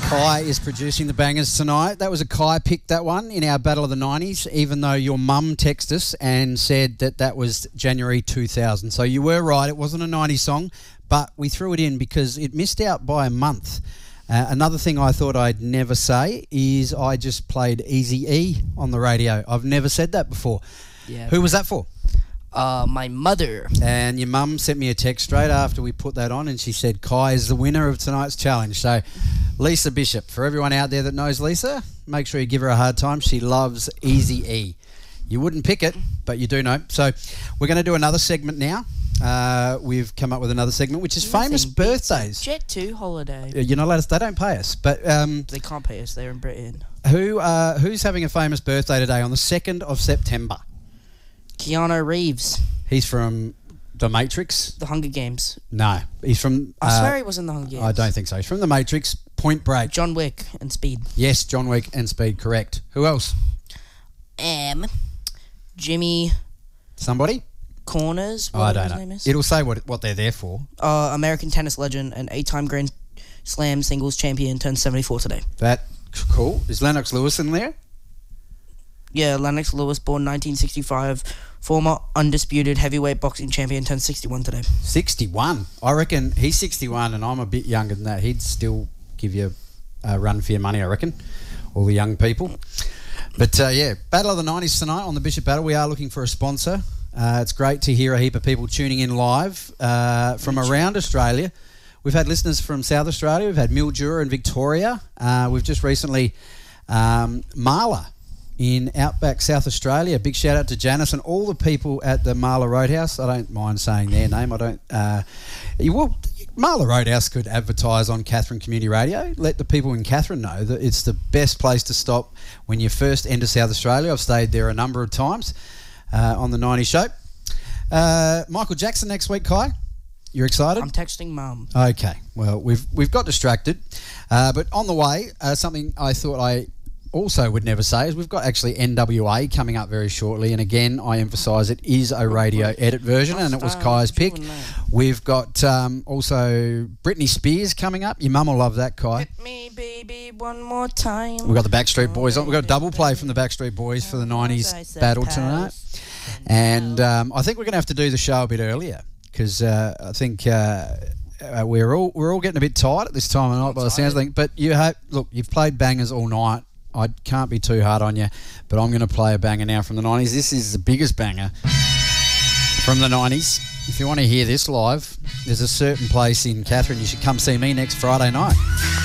Kai is producing the bangers tonight. That was a Kai pick, that one, in our Battle of the 90s, even though your mum texted us and said that was January 2000. So you were right, it wasn't a 90s song, but we threw it in because it missed out by a month. Another thing I thought I'd never say is I just played Eazy-E on the radio. I've never said that before. Yeah. Who was that for? My mother. And your mum sent me a text straight after we put that on, and she said Kai is the winner of tonight's challenge. So Lisa Bishop, for everyone out there that knows Lisa, make sure you give her a hard time. She loves Eazy-E. You wouldn't pick it, but you do know. So we're going to do another segment now. We've come up with another segment, which is famous birthdays. Jet2 holiday. You're not allowed to, they don't pay us, but They can't pay us. They're in Britain. who's having a famous birthday today on the 2nd of September? Keanu Reeves. He's from The Matrix. The Hunger Games. No, he's from... I swear he was in The Hunger Games. I don't think so. He's from The Matrix, Point Break. John Wick and Speed. Yes, John Wick and Speed, correct. Who else? Jimmy Somebody? Corners. I don't know. It'll say what they're there for. American tennis legend and 8-time Grand Slam singles champion turned 74 today. That cool. Is Lennox Lewis in there? Yeah, Lennox Lewis, born 1965, former undisputed heavyweight boxing champion, turned 61 today. 61? I reckon he's 61 and I'm a bit younger than that. He'd still give you a run for your money, I reckon, all the young people. But, yeah, Battle of the 90s tonight on the Bishop Battle. We are looking for a sponsor. It's great to hear a heap of people tuning in live from around Australia. We've had listeners from South Australia. We've had Mildura and Victoria. We've just recently Marla in Outback, South Australia. Big shout out to Janice and all the people at the Marla Roadhouse. I don't mind saying their name. Marla Roadhouse could advertise on Katherine Community Radio. Let the people in Katherine know that it's the best place to stop when you first enter South Australia. I've stayed there a number of times on the 90s show. Michael Jackson next week, Kai. You're excited? I'm texting Mum. Okay. Well, we've got distracted. But on the way, something I thought I also would never say is we've got actually NWA coming up very shortly, and again I emphasise it is a radio edit version, and it was Kai's pick. We've got also Britney Spears coming up. Your mum will love that, Kai. Hit me, baby, one more time. We've got the Backstreet Boys on. We've got a double play from the Backstreet Boys for the 90s battle tonight, and I think we're going to have to do the show a bit earlier because I think we're all getting a bit tired at this time of night by the sounds of things. But you've played bangers all night. I can't be too hard on you, but I'm going to play a banger now from the 90s. This is the biggest banger from the 90s. If you want to hear this live, there's a certain place in Katherine. You should come see me next Friday night.